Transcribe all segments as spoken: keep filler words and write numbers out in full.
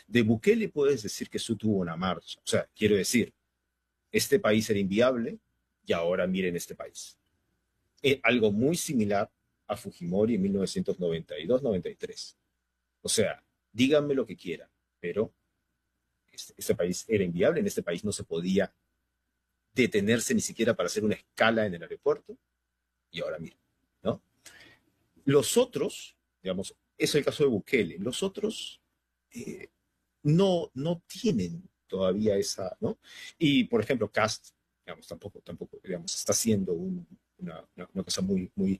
De Bukele puedes decir que eso tuvo una marcha. O sea, quiero decir, este país era inviable y ahora miren este país. Eh, algo muy similar a Fujimori en mil novecientos noventa y dos noventa y tres. O sea, díganme lo que quieran, pero este, este país era inviable, en este país no se podía detenerse ni siquiera para hacer una escala en el aeropuerto, y ahora miren, ¿no? Los otros, digamos, es el caso de Bukele, los otros eh, no, no tienen todavía esa, ¿no? Y, por ejemplo, Cast, digamos, tampoco, tampoco, digamos, está haciendo un, una, una, una, cosa muy, muy,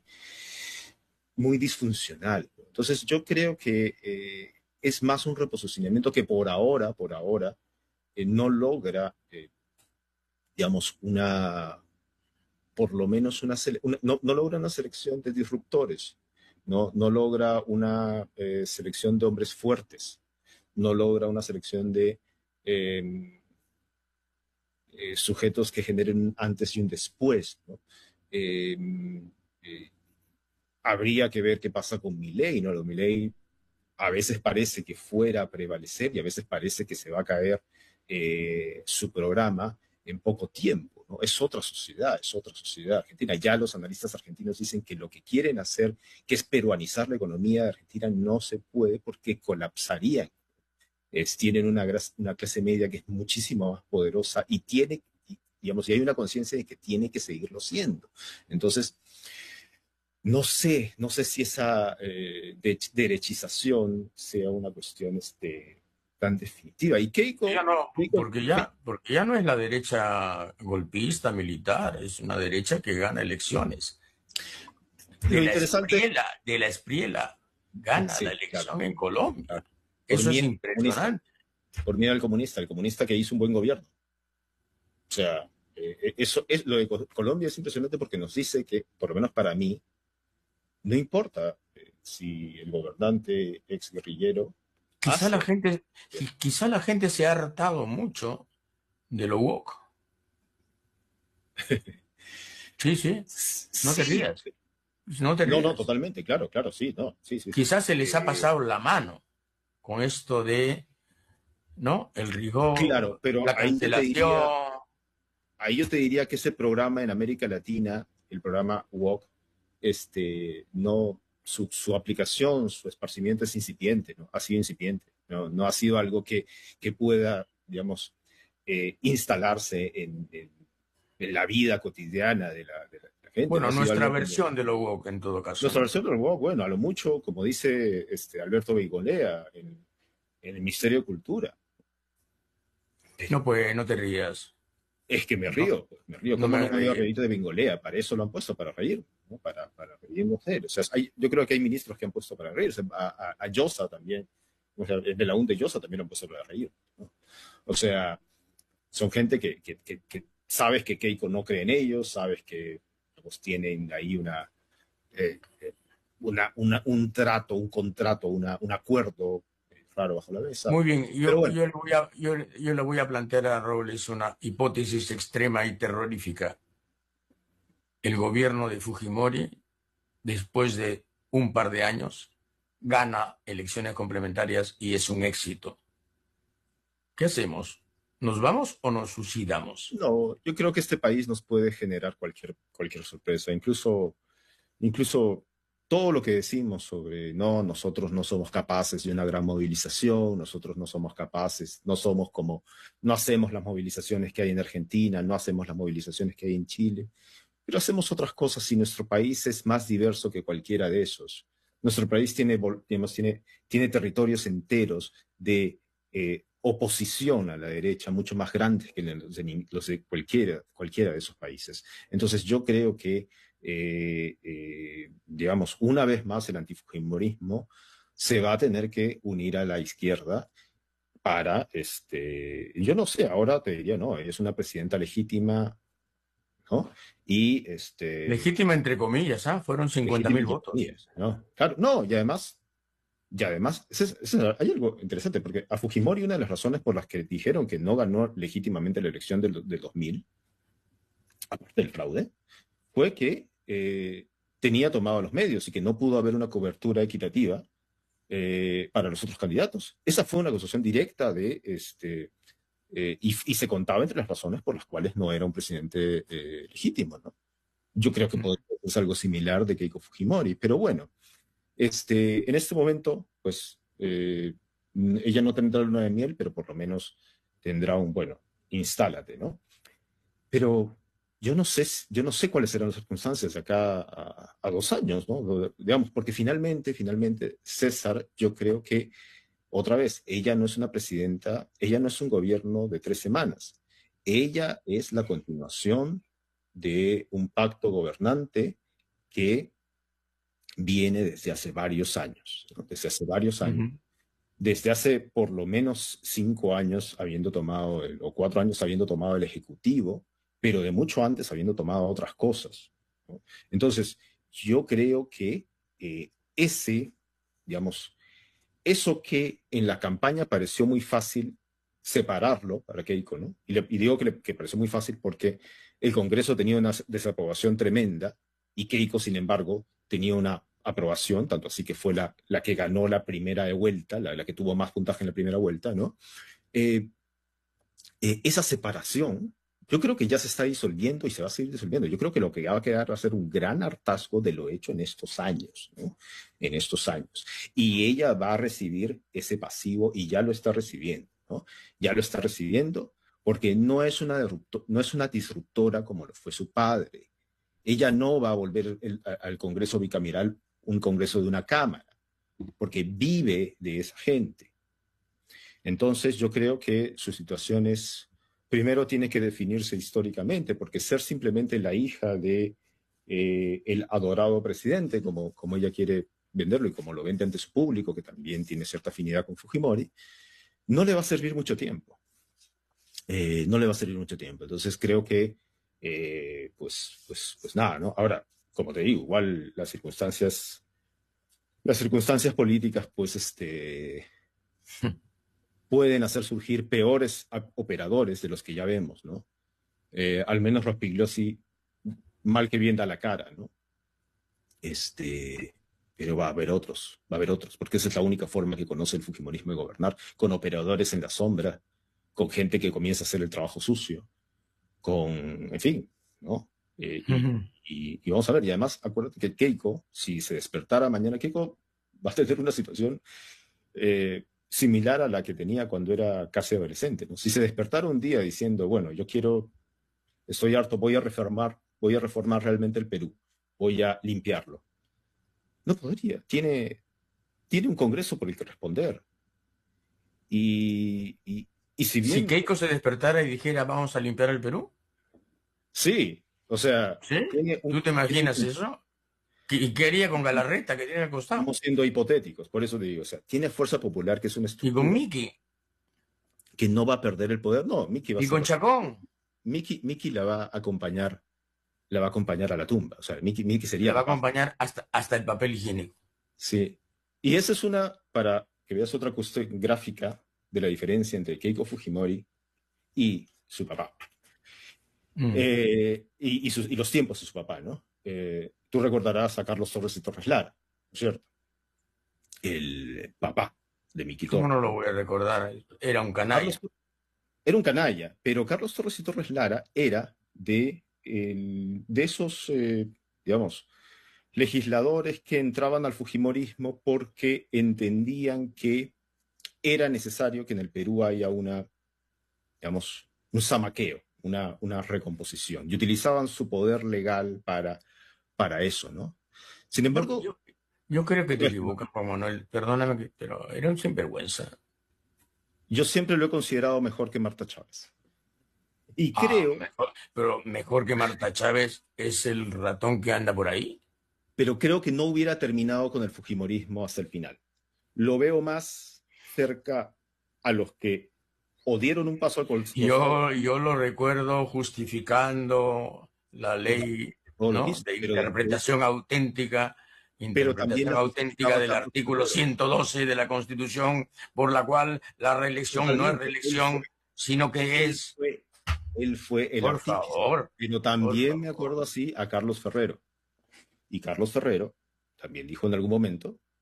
muy disfuncional. Entonces, yo creo que eh, es más un reposicionamiento que por ahora, por ahora, eh, no logra, eh, digamos, una, por lo menos una, una no, no, logra una selección de disruptores, no, no logra una eh, selección de hombres fuertes, no logra una selección de eh, eh, sujetos que generen un antes y un después, ¿no? Eh, eh, habría que ver qué pasa con Milei, ¿no? Lo Milei a veces parece que fuera a prevalecer y a veces parece que se va a caer eh, su programa en poco tiempo, ¿no? Es otra sociedad, es otra sociedad argentina. Ya los analistas argentinos dicen que lo que quieren hacer, que es peruanizar la economía de Argentina, no se puede porque colapsarían. Es, tienen una, una clase media que es muchísimo más poderosa y tiene, digamos, y hay una conciencia de que tiene que seguirlo siendo. Entonces, no sé, no sé si esa eh, de, derechización sea una cuestión este, tan definitiva. Y Keiko, Ya no, Keiko, porque ya, porque ya no es la derecha golpista, militar, es una derecha que gana elecciones. De lo la interesante, Espriela, de la Espriela gana la sí, claro, elección en Colombia. claro. Por Eso mí es el comunista, impresionante. por mí era el comunista, el comunista que hizo un buen gobierno. O sea, eh, eso es lo de Colombia es impresionante porque nos dice que, por lo menos para mí, no importa eh, si el gobernante ex guerrillero Quizá la hace. gente, quizá la gente se ha hartado mucho de lo woke. Sí, sí, no te Sí, rías, no te no, no, rías. totalmente, claro, claro, sí, no, sí, sí, sí. Quizás se les ha Eh, pasado la mano con esto de, ¿no? El claro, rigor, pero la ahí yo te diría, cancelación. ahí yo te diría que ese programa en América Latina, el programa W O C, este, no, su, su aplicación, su esparcimiento es incipiente, ¿no? Ha sido incipiente, ¿no? No ha sido algo que, que pueda, digamos, eh, instalarse en, en, en, la vida cotidiana de la, de la, de la gente, no Bueno, ha sido nuestra algo como. versión de lo woke en todo caso, Nuestra ¿no? versión del W O C, bueno, a lo mucho, como dice este, Alberto Beigolea en, en el Ministerio de Cultura. No, pues, no te rías. Es que me No, río, pues, me río. no ¿Cómo me no hagas me voy a reír. reír de Bengolea? Para eso lo han puesto, para reír, ¿no? Para, para reírnos de él. O sea, hay, yo creo que hay ministros que han puesto para reír. O sea, a, a, a Llosa también, o sea, de la U N de Llosa también lo han puesto para reír, ¿no? O sea, son gente que, que, que, que sabes que Keiko no cree en ellos, sabes que pues, tienen ahí una, eh, una, una, un trato, un contrato, una, un acuerdo raro bajo la mesa. Muy bien, Pero yo, bueno, yo, le voy a, yo, yo le voy a plantear a Robles una hipótesis extrema y terrorífica. El gobierno de Fujimori, después de un par de años, gana elecciones complementarias y es un éxito. ¿Qué hacemos? ¿Nos vamos o nos suicidamos? no, yo creo que este país nos puede generar cualquier, cualquier sorpresa, incluso, incluso todo lo que decimos sobre, no, nosotros no somos capaces de una gran movilización, nosotros no somos capaces, no somos como, no hacemos las movilizaciones que hay en Argentina, no hacemos las movilizaciones que hay en Chile, pero hacemos otras cosas y nuestro país es más diverso que cualquiera de esos. Nuestro país tiene, digamos, tiene, tiene territorios enteros de eh, oposición a la derecha, mucho más grandes que los de, los de cualquiera, cualquiera de esos países. Entonces yo creo que, eh, eh, digamos, una vez más el antifujimorismo se va a tener que unir a la izquierda para, este, yo no sé, ahora te diría, no, es una presidenta legítima, ¿no? Y este, Legítima entre comillas, ¿ah? Fueron cincuenta legítima mil entre votos. comillas, ¿no? Claro, no, y además, y además, ese es- ese es- hay algo interesante, porque a Fujimori una de las razones por las que dijeron que no ganó legítimamente la elección del, del dos mil, aparte del fraude, fue que eh, tenía tomado los medios y que no pudo haber una cobertura equitativa eh, para los otros candidatos. Esa fue una acusación directa de, este, eh, y, y se contaba entre las razones por las cuales no era un presidente eh, legítimo, ¿no? Yo creo que podría ser algo similar de Keiko Fujimori, pero bueno, este, en este momento, pues, eh, ella no tendrá luna de miel, pero por lo menos tendrá un, bueno, instálate, ¿no? Pero yo no sé, yo no sé cuáles serán las circunstancias de acá a, a dos años, ¿no? Digamos, porque finalmente, finalmente, César, yo creo que, otra vez, ella no es una presidenta, ella no es un gobierno de tres semanas. Ella es la continuación de un pacto gobernante que viene desde hace varios años, ¿no? Desde hace varios años. Ujú. Desde hace por lo menos cinco años habiendo tomado, el, o cuatro años habiendo tomado el Ejecutivo, pero de mucho antes habiendo tomado otras cosas, ¿no? Entonces, yo creo que eh, ese, digamos, eso que en la campaña pareció muy fácil separarlo para Keiko, ¿no? Y, le, y digo que, le, que pareció muy fácil porque el Congreso tenía una desaprobación tremenda y Keiko, sin embargo, tenía una aprobación, tanto así que fue la, la que ganó la primera de vuelta, la, la que tuvo más puntaje en la primera vuelta, ¿no? Eh, eh, esa separación, yo creo que ya se está disolviendo y se va a seguir disolviendo. Yo creo que lo que va a quedar va a ser un gran hartazgo de lo hecho en estos años, ¿no? En estos años. Y ella va a recibir ese pasivo y ya lo está recibiendo, ¿no? Ya lo está recibiendo porque no es una, no es una disruptora como lo fue su padre. Ella no va a volver el, al Congreso bicameral un Congreso de una Cámara, porque vive de esa gente. Entonces yo creo que su situación es, primero tiene que definirse históricamente, porque ser simplemente la hija de eh, el adorado presidente, como, como ella quiere venderlo y como lo vende ante su público, que también tiene cierta afinidad con Fujimori, no le va a servir mucho tiempo. Eh, no le va a servir mucho tiempo. Entonces creo que, eh, pues, pues, pues nada, ¿no? Ahora, como te digo, igual las circunstancias, las circunstancias políticas, pues, este, pueden hacer surgir peores operadores de los que ya vemos, ¿no? Eh, al menos Rospigliosi, mal que bien da la cara, ¿no? Este, pero va a haber otros, va a haber otros, porque esa es la única forma que conoce el fujimorismo de gobernar, con operadores en la sombra, con gente que comienza a hacer el trabajo sucio, con, en fin, ¿no? Eh, y, Ujú. y, y vamos a ver, y además, acuérdate que Keiko, si se despertara mañana, Keiko va a tener una situación eh, similar a la que tenía cuando era casi adolescente, ¿no? Si se despertara un día diciendo, bueno, yo quiero, estoy harto, voy a reformar, voy a reformar realmente el Perú, voy a limpiarlo. No podría, tiene, tiene un Congreso por el que responder. Y, y, y si Si bien, Keiko se despertara y dijera, vamos a limpiar el Perú, sí, o sea, ¿sí? tiene un, ¿Tú te tiene imaginas un, eso? ¿Y qué haría con Galarreta, que tiene al costado? estamos siendo hipotéticos, por eso te digo, o sea, tiene fuerza popular, que es una Y con estructura Miki, que no va a perder el poder. No, Miki va a y ser con la, Chacón, Miki, Miki la va a acompañar, la va a acompañar a la tumba. O sea, Miki, Miki la sería va a capaz. acompañar hasta, hasta el papel higiénico. Sí. Y esa es una, para que veas otra cuestión gráfica de la diferencia entre Keiko Fujimori y su papá. Mm. Eh, y, y, sus, y los tiempos de su papá, ¿no? Eh, tú recordarás a Carlos Torres y Torres Lara, ¿no es cierto? El papá de Miki ¿Cómo Torres. no lo voy a recordar? Era un Carlos canalla. era un canalla, pero Carlos Torres y Torres Lara era de, el, de esos, eh, digamos, legisladores que entraban al fujimorismo porque entendían que era necesario que en el Perú haya una, digamos, un zamaqueo, una, una recomposición, y utilizaban su poder legal para, para eso, ¿no? Sin Yo, embargo, yo, yo creo que te equivocas, Juan Manuel. Perdóname, que- pero era un sinvergüenza. yo siempre lo he considerado mejor que Marta Chávez. Y Ah, creo, mejor, pero mejor que Marta Chávez es el ratón que anda por ahí. pero creo que no hubiera terminado con el fujimorismo hasta el final. Lo veo más cerca a los que o dieron un paso al costado, Yo, yo lo recuerdo justificando la todo, ley, todo lo ¿no? quiso, De pero después, interpretación auténtica, pero también interpretación la auténtica justificaba del Carlos artículo Ferrero. ciento doce de la Constitución, por la cual la reelección no es Totalmente, él fue, reelección, sino que él es, fue, él fue el por artífice, favor, pero por también me favor. acuerdo así a Carlos Ferrero. Y Carlos Ferrero también dijo en algún momento,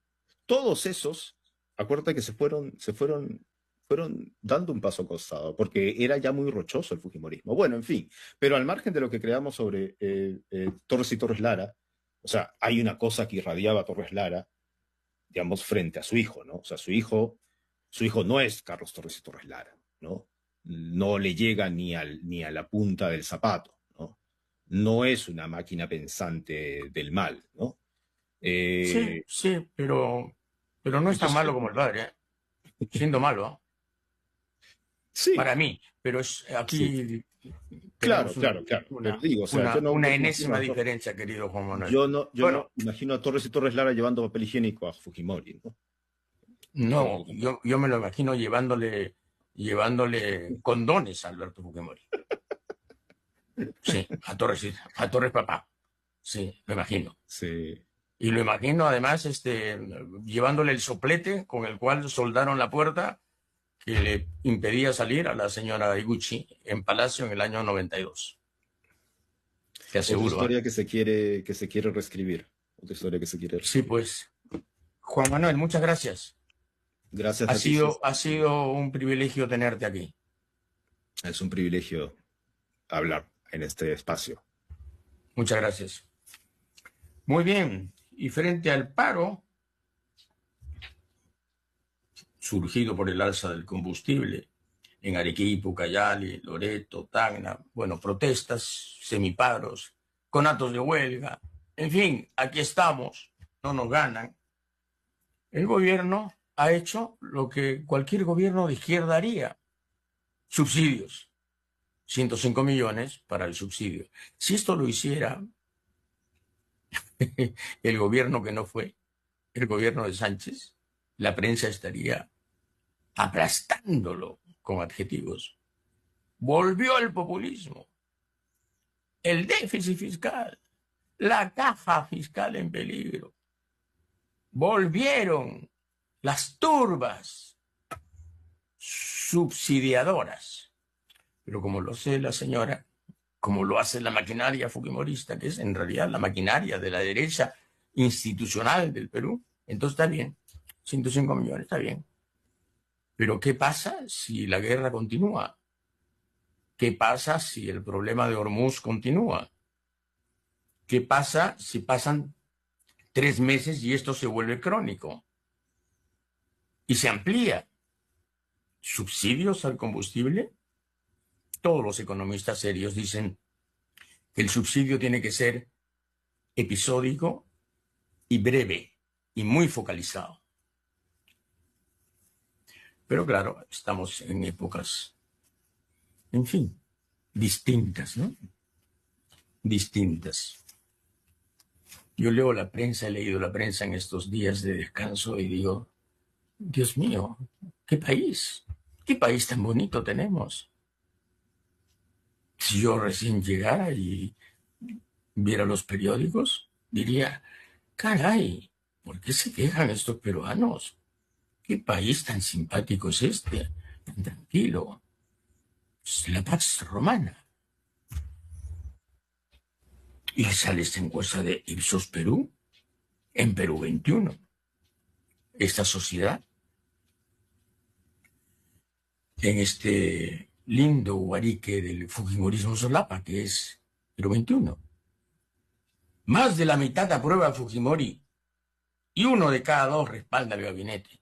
todos esos, acuérdate que se fueron, se fueron, fueron dando un paso al costado, porque era ya muy rochoso el fujimorismo. Bueno, en fin, pero al margen de lo que creamos sobre eh, eh, Torres y Torres Lara, o sea, hay una cosa que irradiaba a Torres Lara, digamos, frente a su hijo, ¿no? O sea, su hijo, su hijo no es Carlos Torres y Torres Lara, ¿no? No le llega ni, al, ni a la punta del zapato, ¿no? No es una máquina pensante del mal, ¿no? Sí, Eh, sí, pero, pero no es tan entonces, malo como el padre, ¿eh? Siendo malo, ¿eh? sí, Para mí, pero es, sí, aquí claro, tenemos una, claro, claro. Pero una, digo, o sea, yo una, no, una yo no imagino enésima a Tor- diferencia, querido Juan Manuel. yo no, yo no Bueno, imagino a Torres y Torres Lara llevando papel higiénico a Fujimori, ¿no? Todo no, lo contrario. yo, yo me lo imagino llevándole, llevándole condones a Alberto Fujimori. Sí, a Torres, a Torres papá. Sí, lo imagino. Sí. Y lo imagino además este, llevándole el soplete con el cual soldaron la puerta que le impedía salir a la señora Iguchi en Palacio en el año noventa y dos. Te Otra aseguro, ¿eh? historia que se quiere, que se quiere reescribir. Otra historia que se quiere Sí, reescribir. pues, Juan Manuel, muchas gracias. Gracias Ha a ti, sido, César. ha sido un privilegio tenerte aquí. Es un privilegio hablar en este espacio. Muchas gracias. Muy bien. Y frente al paro surgido por el alza del combustible en Arequipa, Ucayali, Loreto, Tacna, bueno, protestas, semiparos, conatos de huelga, en fin, aquí estamos, no nos ganan. El gobierno ha hecho lo que cualquier gobierno de izquierda haría: subsidios. ciento cinco millones para el subsidio. Si esto lo hiciera el gobierno que no fue, el gobierno de Sánchez, la prensa estaría aplastándolo con adjetivos. Volvió el populismo, el déficit fiscal, la caja fiscal en peligro. Volvieron las turbas subsidiadoras. Pero como lo hace la señora, como lo hace la maquinaria fujimorista, que es en realidad la maquinaria de la derecha institucional del Perú, entonces está bien, ciento cinco millones, está bien. Pero ¿qué pasa si la guerra continúa? ¿Qué pasa si el problema de Hormuz continúa? ¿Qué pasa si pasan tres meses y esto se vuelve crónico y se amplía? ¿Subsidios al combustible? Todos los economistas serios dicen que el subsidio tiene que ser episódico y breve y muy focalizado. Pero claro, estamos en épocas, en fin, distintas, ¿no? Distintas. Yo leo la prensa, he leído la prensa en estos días de descanso y digo, Dios mío, qué país, qué país tan bonito tenemos. Si yo recién llegara y viera los periódicos, diría, caray, ¿por qué se quejan estos peruanos? ¿Qué país tan simpático es este? Tan tranquilo. Es la Pax Romana. Y sale esta encuesta de Ipsos Perú, en Perú veintiuno. Esta sociedad, en este lindo guarique del Fujimorismo solapa, que es Perú veintiuno. Más de la mitad aprueba a Fujimori y uno de cada dos respalda al gabinete.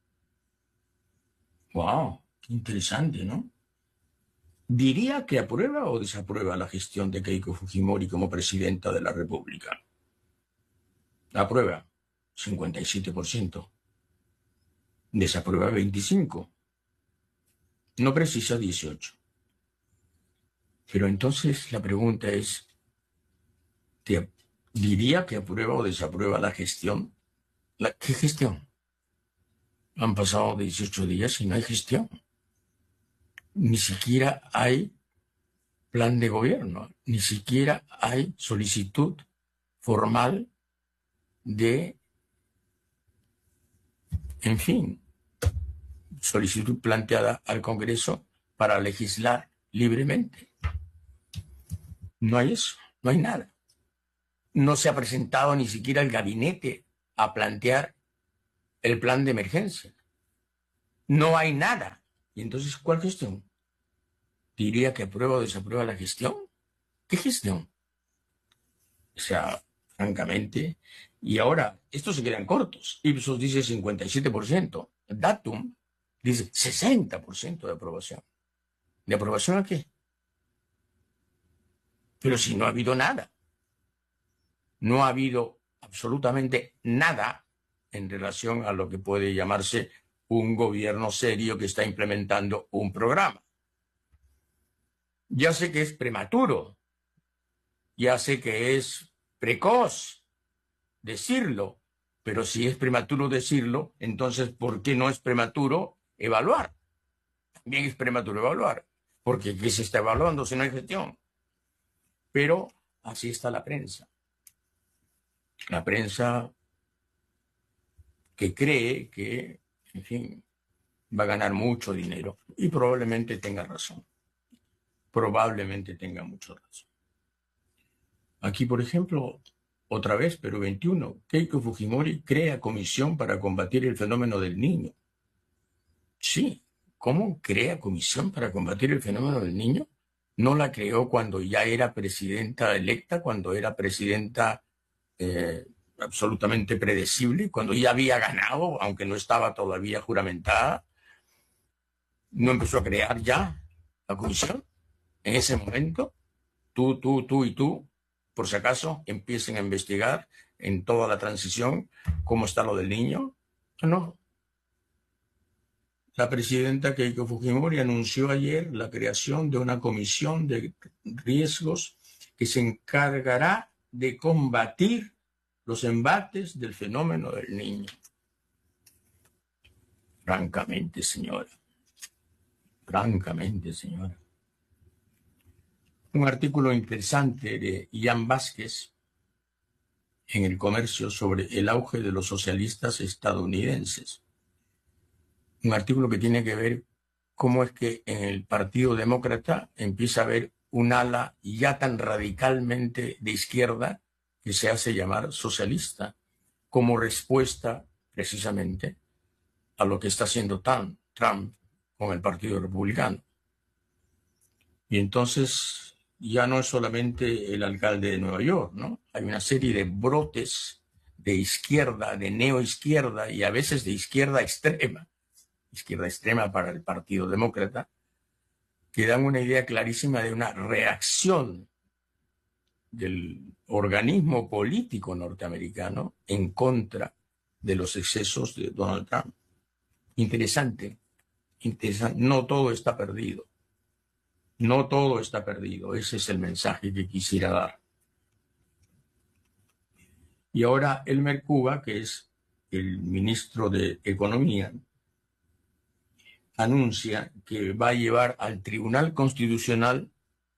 ¡Wow! Qué interesante, ¿no? ¿Diría que aprueba o desaprueba la gestión de Keiko Fujimori como presidenta de la República? Aprueba, cincuenta y siete por ciento. Desaprueba, veinticinco por ciento. No precisa dieciocho. Pero entonces la pregunta es, ¿te diría que aprueba o desaprueba la gestión? ¿La, ¿Qué gestión? Han pasado dieciocho días y no hay gestión. Ni siquiera hay plan de gobierno, ni siquiera hay solicitud formal de, en fin, solicitud planteada al Congreso para legislar libremente. No hay eso, no hay nada. No se ha presentado ni siquiera el gabinete a plantear el plan de emergencia. No hay nada. Y entonces, ¿cuál gestión? ¿Diría que aprueba o desaprueba la gestión? ¿Qué gestión? O sea, francamente. Y ahora, estos se quedan cortos. Ipsos dice cincuenta y siete por ciento. Datum dice sesenta por ciento de aprobación. ¿De aprobación a qué? Pero si no ha habido nada. No ha habido absolutamente nada en relación a lo que puede llamarse un gobierno serio que está implementando un programa. Ya sé que es prematuro, ya sé que es precoz decirlo, pero si es prematuro decirlo, entonces ¿por qué no es prematuro evaluar? También es prematuro evaluar, porque ¿qué se está evaluando si no hay gestión? Pero así está la prensa. La prensa que cree que, en fin, va a ganar mucho dinero. Y probablemente tenga razón. Probablemente tenga mucha razón. Aquí, por ejemplo, otra vez, Perú veintiuno, Keiko Fujimori crea comisión para combatir el fenómeno del niño. Sí, ¿cómo crea comisión para combatir el fenómeno del niño? ¿No la creó cuando ya era presidenta electa, cuando era presidenta eh, absolutamente predecible, cuando ya había ganado, aunque no estaba todavía juramentada? ¿No empezó a crear ya la comisión? En ese momento, tú, tú, tú y tú, por si acaso, empiecen a investigar en toda la transición cómo está lo del niño. No. La presidenta Keiko Fujimori anunció ayer la creación de una comisión de riesgos que se encargará de combatir los embates del fenómeno del niño. Francamente, señora. Francamente, señora. Un artículo interesante de Ian Vázquez en El Comercio sobre el auge de los socialistas estadounidenses. Un artículo que tiene que ver cómo es que en el Partido Demócrata empieza a haber un ala ya tan radicalmente de izquierda que se hace llamar socialista, como respuesta precisamente a lo que está haciendo Trump con el Partido Republicano. Y entonces ya no es solamente el alcalde de Nueva York, ¿no? Hay una serie de brotes de izquierda, de neoizquierda y a veces de izquierda extrema, izquierda extrema para el Partido Demócrata, que dan una idea clarísima de una reacción del organismo político norteamericano en contra de los excesos de Donald Trump. Interesante, interesante. No todo está perdido. No todo está perdido. Ese es el mensaje que quisiera dar. Y ahora Elmer Cuba, que es el ministro de Economía, anuncia que va a llevar al Tribunal Constitucional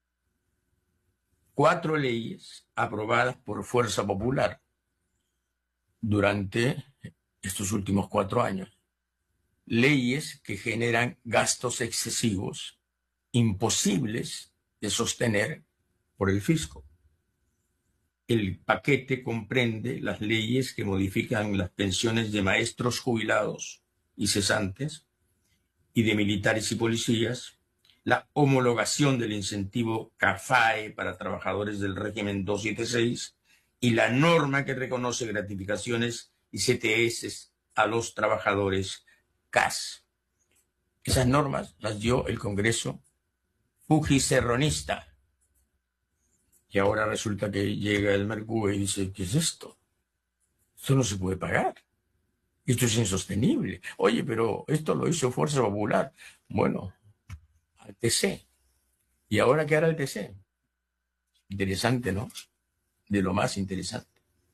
cuatro leyes aprobadas por Fuerza Popular durante estos últimos cuatro años. Leyes que generan gastos excesivos, imposibles de sostener por el fisco. El paquete comprende las leyes que modifican las pensiones de maestros jubilados y cesantes y de militares y policías, la homologación del incentivo CAFAE para trabajadores del régimen doscientos setenta y seis y la norma que reconoce gratificaciones y C T S a los trabajadores C A S. Esas normas las dio el Congreso fujicerronista. Y ahora resulta que llega el Mercurio y dice, ¿qué es esto? Esto no se puede pagar. Esto es insostenible. Oye, pero esto lo hizo Fuerza Popular. Bueno, al T C. ¿Y ahora qué hará el T C? Interesante, ¿no? De lo más interesante.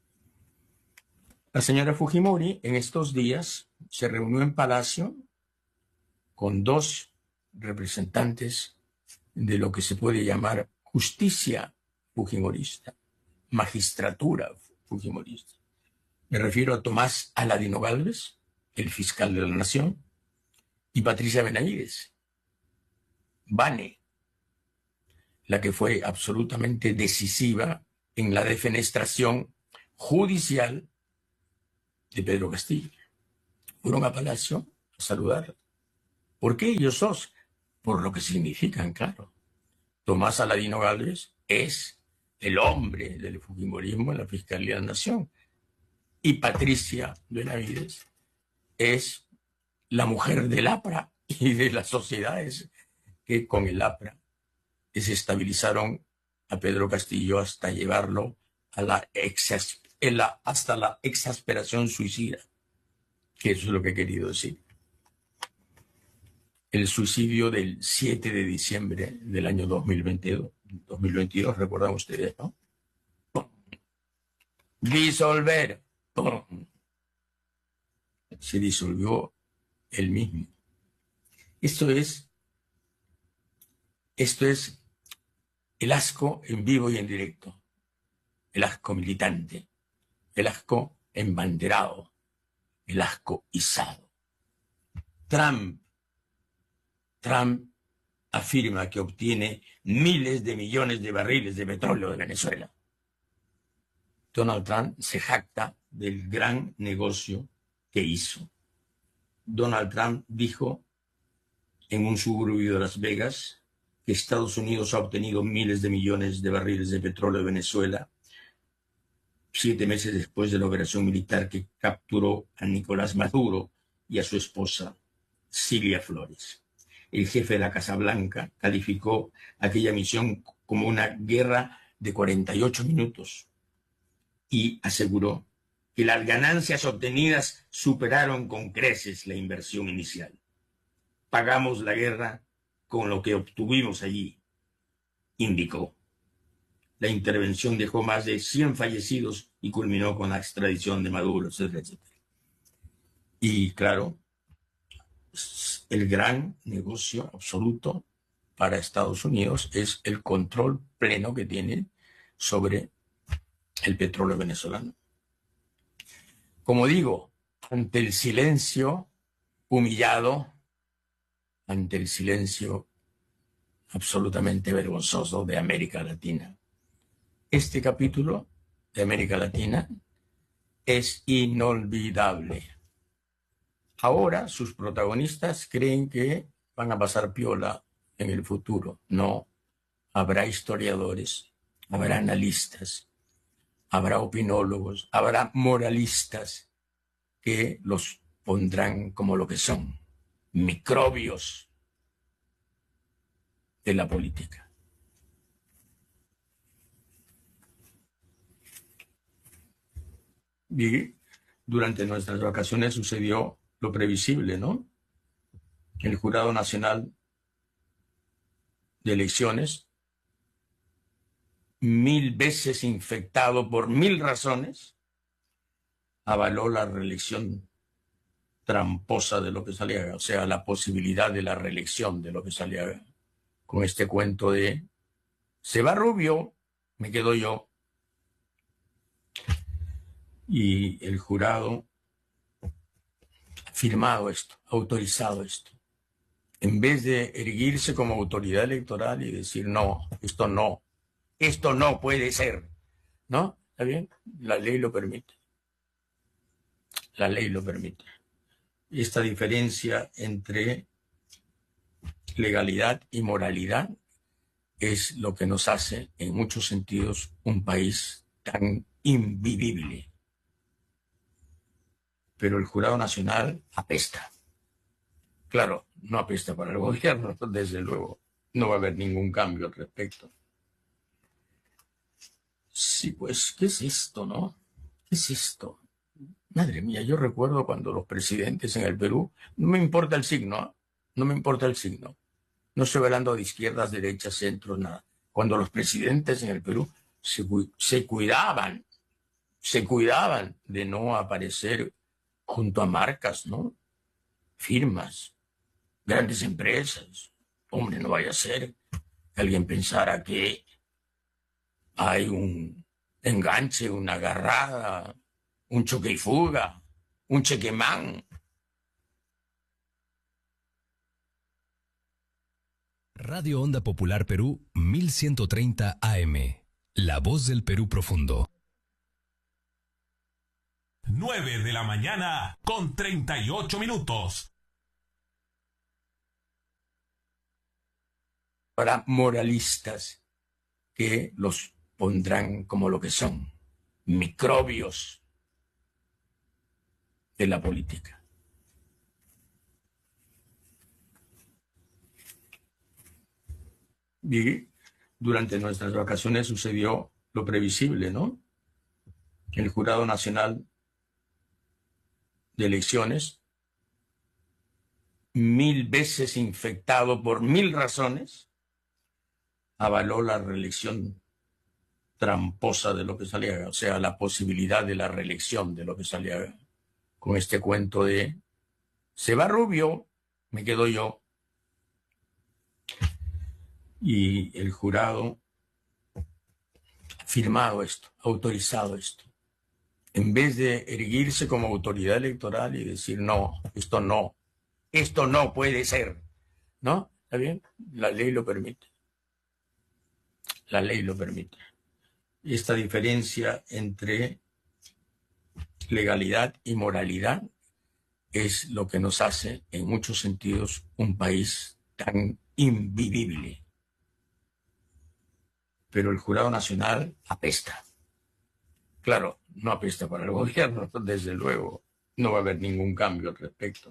La señora Fujimori en estos días se reunió en Palacio con dos representantes de lo que se puede llamar justicia fujimorista, magistratura fujimorista. Me refiero a Tomás Aladino Gálvez, el fiscal de la Nación, y Patricia Benavides, Vane, la que fue absolutamente decisiva en la defenestración judicial de Pedro Castillo. fueron a Palacio a saludar. ¿Por qué ellos sos? Por lo que significan, claro. Tomás Aladino Gálvez es el hombre del fujimorismo en la Fiscalía de la Nación. Y Patricia Benavides es la mujer del APRA y de las sociedades que con el APRA desestabilizaron a Pedro Castillo hasta llevarlo a la, exas, la hasta la exasperación suicida, que eso es lo que he querido decir. El suicidio del siete de diciembre del año dos mil veintidós, dos mil veintidós, recuerdan ustedes, ¿no? Disolver. Se disolvió él mismo. Esto es, esto es el asco en vivo y en directo, el asco militante, el asco embanderado, el asco izado. Trump, Trump afirma que obtiene miles de millones de barriles de petróleo de Venezuela. Donald Trump se jacta del gran negocio que hizo. Donald Trump dijo en un suburbio de Las Vegas que Estados Unidos ha obtenido miles de millones de barriles de petróleo de Venezuela siete meses después de la operación militar que capturó a Nicolás Maduro y a su esposa Cilia Flores. El jefe de la Casa Blanca calificó aquella misión como una guerra de cuarenta y ocho minutos y aseguró que las ganancias obtenidas superaron con creces la inversión inicial. Pagamos la guerra con lo que obtuvimos allí, indicó. La intervención dejó más de cien fallecidos y culminó con la extradición de Maduro, etcétera, etcétera. Y claro, el gran negocio absoluto para Estados Unidos es el control pleno que tiene sobre el petróleo venezolano. Como digo, ante el silencio humillado, ante el silencio absolutamente vergonzoso de América Latina, este capítulo de América Latina es inolvidable. Ahora sus protagonistas creen que van a pasar piola en el futuro. No, habrá historiadores, habrá analistas, habrá opinólogos, habrá moralistas que los pondrán como lo que son, microbios de la política. Y durante nuestras vacaciones sucedió lo previsible, ¿no? El Jurado Nacional de Elecciones, mil veces infectado por mil razones, avaló la reelección tramposa de López Aliaga, o sea, la posibilidad de la reelección de López Aliaga, con este cuento de se va Rubio, me quedo yo. Y el jurado ha firmado esto, ha autorizado esto. En vez de erguirse como autoridad electoral y decir, no, esto no, esto no puede ser, ¿no? ¿Está bien? La ley lo permite. La ley lo permite. Esta diferencia entre legalidad y moralidad es lo que nos hace, en muchos sentidos, un país tan invivible. Pero el Jurado Nacional apesta. Claro, no apesta para el gobierno, desde luego. No va a haber ningún cambio al respecto. Sí, pues, ¿qué es esto, no? ¿Qué es esto? Madre mía, yo recuerdo cuando los presidentes en el Perú, no me importa el signo, no me importa el signo. No estoy hablando de izquierdas, derechas, centros, nada. Cuando los presidentes en el Perú se, se cuidaban, se cuidaban de no aparecer junto a marcas, ¿no? Firmas, grandes empresas. Hombre, no vaya a ser que alguien pensara que hay un enganche, una agarrada, un choque y fuga, un chequemán. Radio Onda Popular Perú, mil ciento treinta A M. La voz del Perú profundo. nueve de la mañana con treinta y ocho minutos. Para moralistas que los pondrán como lo que son, microbios de la política. Y durante nuestras vacaciones sucedió lo previsible, ¿no? El Jurado Nacional de Elecciones, mil veces infectado por mil razones, avaló la reelección tramposa de López Aliaga, o sea, la posibilidad de la reelección de López Aliaga, con este cuento de se va Rubio, me quedo yo. Y el jurado ha firmado esto, ha autorizado esto. En vez de erguirse como autoridad electoral y decir, no, esto no, esto no puede ser, ¿no? ¿Está bien? La ley lo permite. La ley lo permite. Esta diferencia entre legalidad y moralidad es lo que nos hace, en muchos sentidos, un país tan invivible. Pero el Jurado Nacional apesta. Claro, no apesta para el gobierno, desde luego. No va a haber ningún cambio al respecto.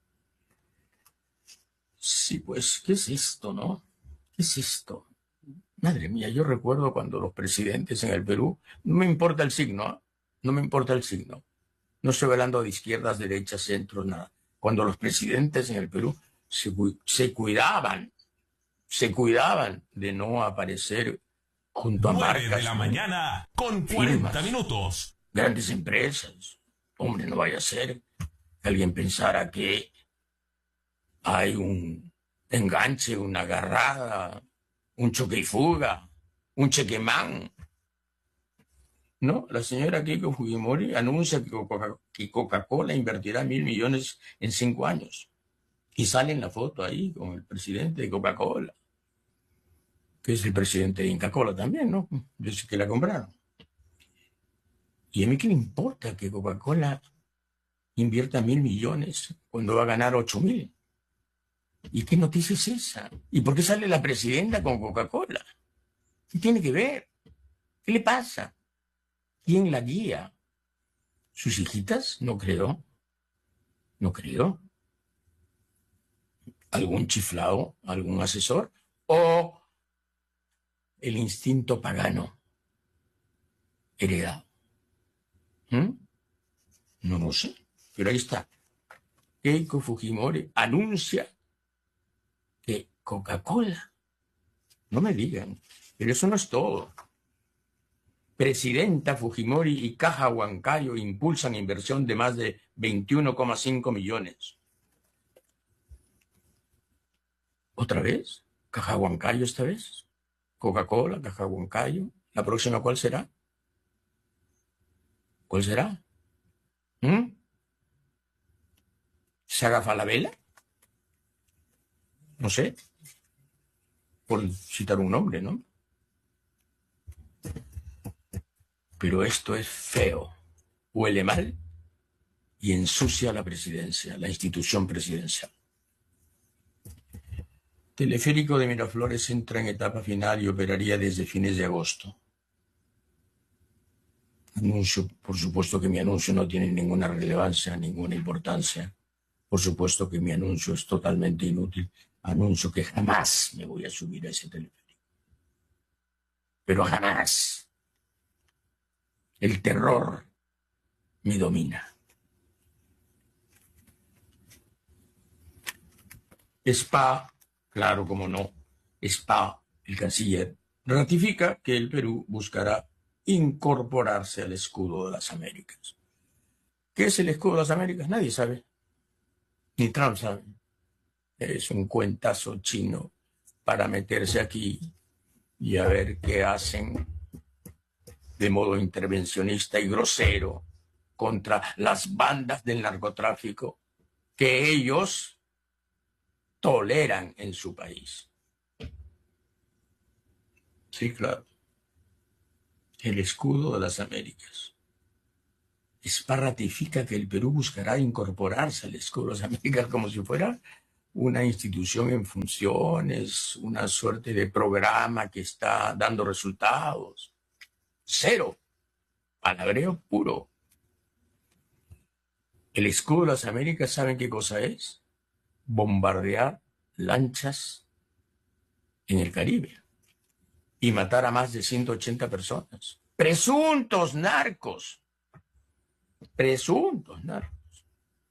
Sí, pues, ¿qué es esto, no? ¿Qué es esto? Madre mía, yo recuerdo cuando los presidentes en el Perú, no me importa el signo, ¿eh? No me importa el signo. No estoy hablando de izquierdas, derechas, centros, nada. Cuando los presidentes en el Perú se, se cuidaban, se cuidaban de no aparecer junto a marcas. nueve de la mañana con cuarenta minutos. Grandes empresas. Hombre, no vaya a ser que alguien pensara que hay un enganche, una agarrada, un choque y fuga, un chequemán. No, la señora Keiko Fujimori anuncia que Coca-Cola invertirá mil millones en cinco años. Y sale en la foto ahí con el presidente de Coca-Cola, que es el presidente de Inca-Cola también, ¿no? Desde que la compraron. ¿Y a mí qué me importa que Coca-Cola invierta mil millones cuando va a ganar ocho mil? ¿Y qué noticia es esa? ¿Y por qué sale la presidenta con Coca-Cola? ¿Qué tiene que ver? ¿Qué le pasa? ¿Quién la guía? ¿Sus hijitas? No creo. No creo. ¿Algún chiflao? ¿Algún asesor? ¿O el instinto pagano heredado? ¿Mm? No lo sé. Pero ahí está. Keiko Fujimori anuncia que Coca-Cola. No me digan. Pero eso no es todo. Presidenta Fujimori y Caja Huancayo impulsan inversión de más de veintiuno coma cinco millones. ¿Otra vez? ¿Caja Huancayo esta vez? ¿Coca-Cola, Caja Huancayo? ¿La próxima cuál será? ¿Cuál será? ¿Mm? ¿Saga Falabella? No sé. Por citar un nombre, ¿no? Pero esto es feo, huele mal y ensucia la presidencia, la institución presidencial. Teleférico de Miraflores entra en etapa final y operaría desde fines de agosto. Anuncio, por supuesto que mi anuncio no tiene ninguna relevancia, ninguna importancia. Por supuesto que mi anuncio es totalmente inútil. Anuncio que jamás me voy a subir a ese teleférico. Pero jamás. El terror me domina. Spa, claro, como no, Spa, el canciller, ratifica que el Perú buscará incorporarse al escudo de las Américas. ¿Qué es el escudo de las Américas? Nadie sabe. Ni Trump sabe. Es un cuentazo chino para meterse aquí y a ver qué hacen de modo intervencionista y grosero contra las bandas del narcotráfico que ellos toleran en su país. Sí, claro. El escudo de las Américas. SPA ratifica que el Perú buscará incorporarse al Escudo de las Américas como si fuera una institución en funciones, una suerte de programa que está dando resultados. Cero. Palabreo puro. El Escudo de las Américas, ¿saben qué cosa es? Bombardear lanchas en el Caribe y matar a más de ciento ochenta personas. Presuntos narcos. Presuntos narcos.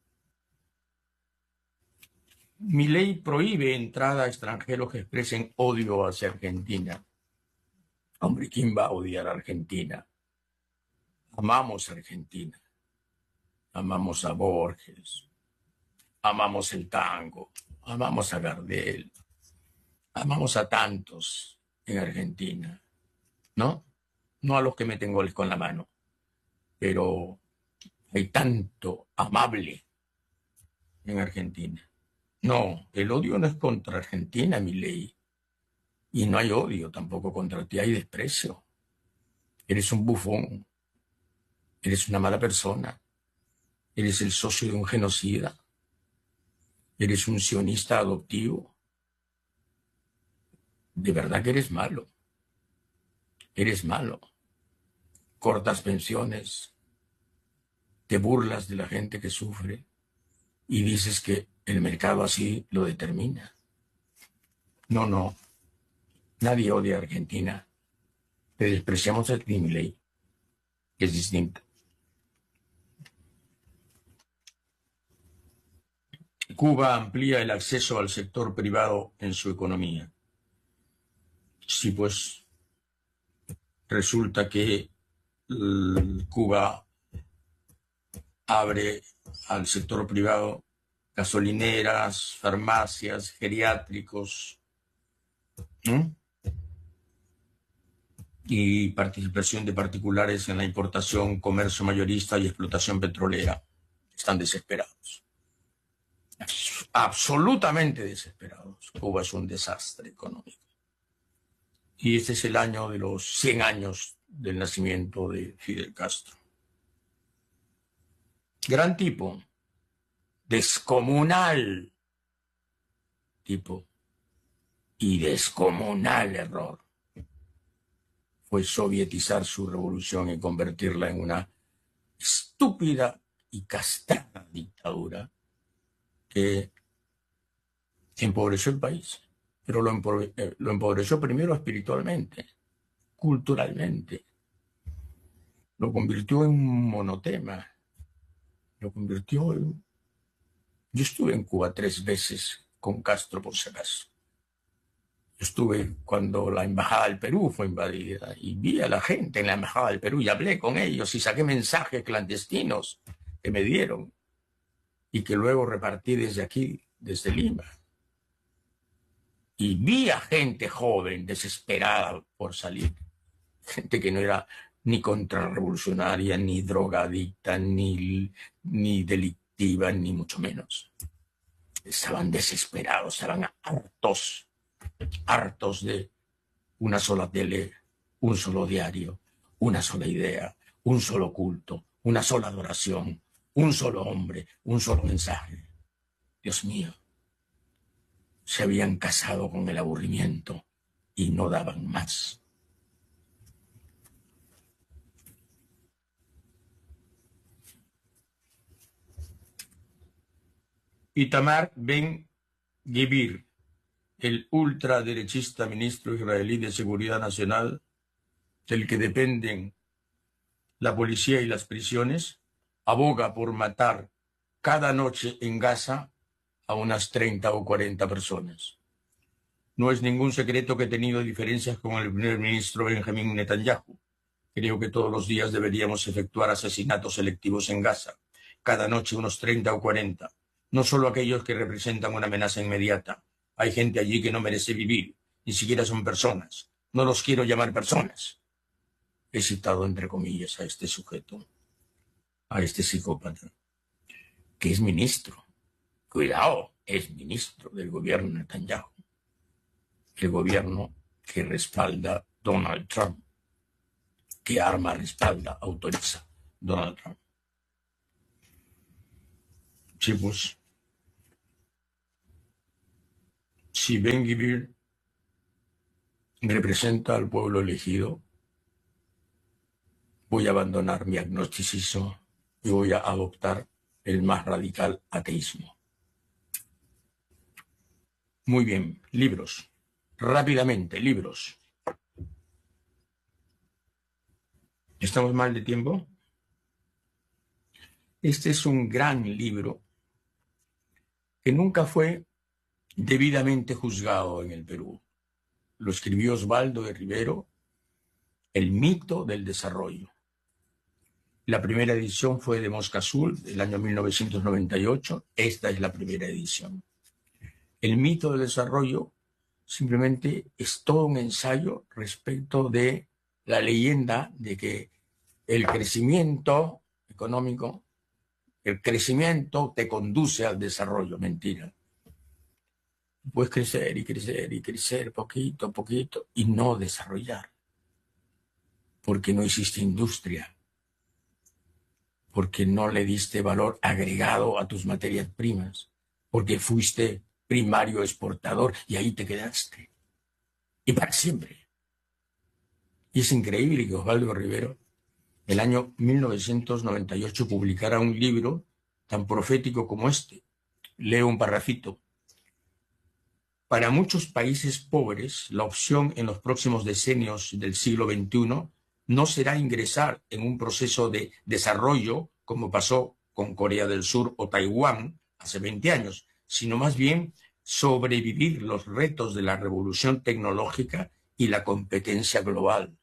Mi ley prohíbe entrada a extranjeros que expresen odio hacia Argentina. Hombre, ¿quién va a odiar a Argentina? Amamos a Argentina. Amamos a Borges. Amamos el tango. Amamos a Gardel. Amamos a tantos en Argentina. ¿No? No a los que meten goles con la mano. Pero hay tanto amable en Argentina. No, el odio no es contra Argentina, mi ley. Y no hay odio tampoco contra ti, hay desprecio. Eres un bufón. Eres una mala persona. Eres el socio de un genocida. Eres un sionista adoptivo. De verdad que eres malo. Eres malo. Cortas pensiones. Te burlas de la gente que sufre y dices que el mercado así lo determina. No, no. Nadie odia a Argentina. Te despreciamos a ti, mi ley, que es distinta. Cuba amplía el acceso al sector privado en su economía. Sí, pues resulta que uh, Cuba abre al sector privado gasolineras, farmacias, geriátricos, ¿no? Y participación de particulares en la importación, comercio mayorista y explotación petrolera. Están desesperados. Absolutamente desesperados. Cuba es un desastre económico. Y este es el año de los cien años del nacimiento de Fidel Castro. Gran tipo, descomunal tipo y descomunal error fue sovietizar su revolución y convertirla en una estúpida y castrada dictadura que empobreció el país, pero lo, empobre eh, lo empobreció primero espiritualmente, culturalmente, lo convirtió en un monotema. Lo convirtió en... Yo estuve en Cuba tres veces con Castro, por si acaso. Yo estuve cuando la embajada del Perú fue invadida y vi a la gente en la embajada del Perú y hablé con ellos y saqué mensajes clandestinos que me dieron y que luego repartí desde aquí, desde Lima. Y vi a gente joven, desesperada por salir. Gente que no era ni contrarrevolucionaria, ni drogadicta, ni, ni delictiva, ni mucho menos. Estaban desesperados, estaban hartos, hartos de una sola tele, un solo diario, una sola idea, un solo culto, una sola adoración, un solo hombre, un solo mensaje. Dios mío, se habían casado con el aburrimiento y no daban más. Itamar Ben-Gvir, el ultraderechista ministro israelí de Seguridad Nacional, del que dependen la policía y las prisiones, aboga por matar cada noche en Gaza a unas treinta o cuarenta personas. No es ningún secreto que he tenido diferencias con el primer ministro Benjamín Netanyahu. Creo que todos los días deberíamos efectuar asesinatos selectivos en Gaza, cada noche unos treinta o cuarenta. No solo aquellos que representan una amenaza inmediata. Hay gente allí que no merece vivir, ni siquiera son personas. No los quiero llamar personas. He citado entre comillas a este sujeto, a este psicópata, que es ministro. Cuidado, es ministro del gobierno Netanyahu. El gobierno que respalda Donald Trump, que arma, respalda, autoriza Donald Trump. Sí, pues, si Ben-Gvir representa al pueblo elegido, voy a abandonar mi agnosticismo y voy a adoptar el más radical ateísmo. Muy bien, libros. Rápidamente, libros. ¿Estamos mal de tiempo? Este es un gran libro que nunca fue debidamente juzgado en el Perú. Lo escribió Osvaldo de Rivero, El mito del desarrollo. La primera edición fue de Mosca Azul, del año mil novecientos noventa y ocho. Esta es la primera edición. El mito del desarrollo simplemente es todo un ensayo respecto de la leyenda de que el crecimiento económico, el crecimiento te conduce al desarrollo. Mentira. Puedes crecer y crecer y crecer poquito a poquito y no desarrollar. Porque no hiciste industria. Porque no le diste valor agregado a tus materias primas. Porque fuiste primario exportador y ahí te quedaste. Y para siempre. Y es increíble que Osvaldo Rivero, el año mil novecientos noventa y ocho, publicara un libro tan profético como este. Leo un parrafito. Para muchos países pobres, la opción en los próximos decenios del siglo veintiuno no será ingresar en un proceso de desarrollo, como pasó con Corea del Sur o Taiwán hace veinte años, sino más bien sobrevivir los retos de la revolución tecnológica y la competencia global.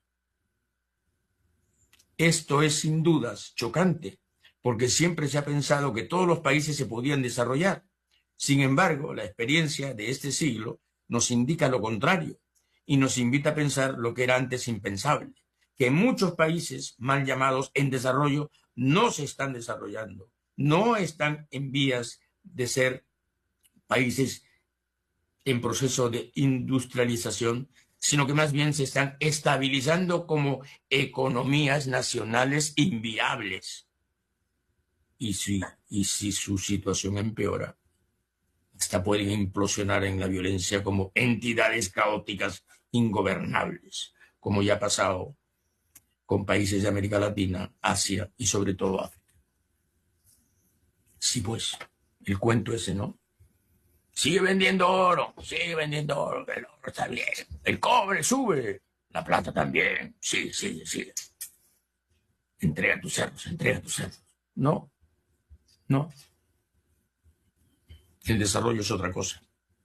Esto es sin dudas chocante, porque siempre se ha pensado que todos los países se podían desarrollar. Sin embargo, la experiencia de este siglo nos indica lo contrario y nos invita a pensar lo que era antes impensable, que muchos países mal llamados en desarrollo no se están desarrollando, no están en vías de ser países en proceso de industrialización, sino que más bien se están estabilizando como economías nacionales inviables. Y si, y si su situación empeora, hasta pueden implosionar en la violencia como entidades caóticas ingobernables, como ya ha pasado con países de América Latina, Asia y sobre todo África. Sí, pues, el cuento ese, ¿no? Sigue vendiendo oro, sigue vendiendo oro, el oro está bien, el cobre sube, la plata también, sigue, sigue, sigue. Entrega tus cerros, entrega tus cerros. No, no. El desarrollo es otra cosa.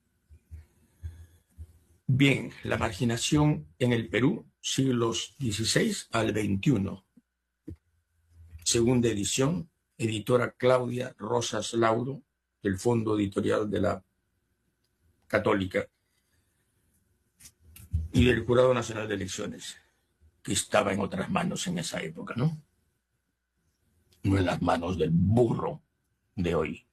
Bien, la marginación en el Perú, siglos dieciséis al veintiuno. Segunda edición, editora Claudia Rosas Lauro, del Fondo Editorial de la Católica y del Jurado Nacional de Elecciones, que estaba en otras manos en esa época, ¿no? No en las manos del burro de hoy.